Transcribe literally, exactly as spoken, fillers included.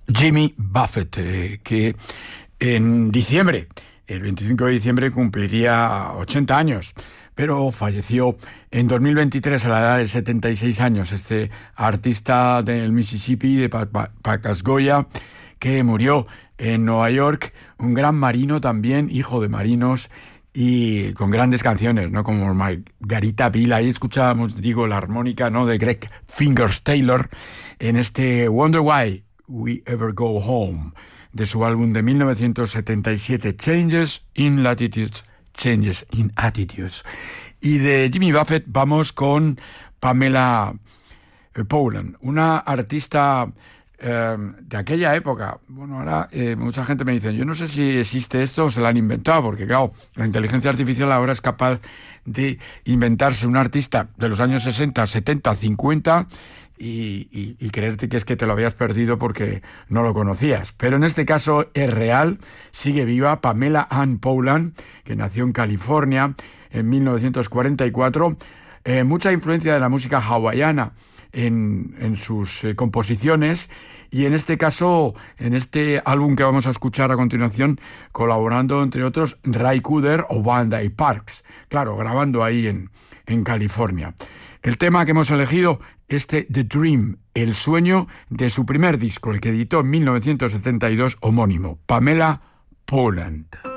Jimmy Buffett, eh, que en diciembre, el veinticinco de diciembre, cumpliría ochenta años, pero falleció en dos mil veintitrés a la edad de setenta y seis años. Este artista del Mississippi, de Pacasgoya, que murió en Nueva York, un gran marino también, hijo de marinos, y con grandes canciones, ¿no? Como Margarita Vila. Ahí escuchábamos, digo, la armónica, ¿no?, de Greg Fingers Taylor en este Wonder Why We Ever Go Home, de su álbum de mil novecientos setenta y siete, Changes in Latitudes, Changes in Attitudes. Y de Jimmy Buffett vamos con Pamela Paulin, una artista eh, de aquella época. Bueno, ahora eh, mucha gente me dice, yo no sé si existe esto o se lo han inventado, porque claro, la inteligencia artificial ahora es capaz de inventarse un artista de los años sesenta, setenta, cincuenta y, y, y creerte que es que te lo habías perdido porque no lo conocías. Pero en este caso es real, sigue viva Pamela Ann Paulin, que nació en California en mil novecientos cuarenta y cuatro. Eh, mucha influencia de la música hawaiana en, en sus eh, composiciones, y en este caso, en este álbum que vamos a escuchar a continuación, colaborando entre otros Ray Cooder o Vanda y Parks, claro, grabando ahí en, en California. El tema que hemos elegido, este The Dream, el sueño, de su primer disco, el que editó en mil novecientos setenta y dos, homónimo, Pamela Paulin.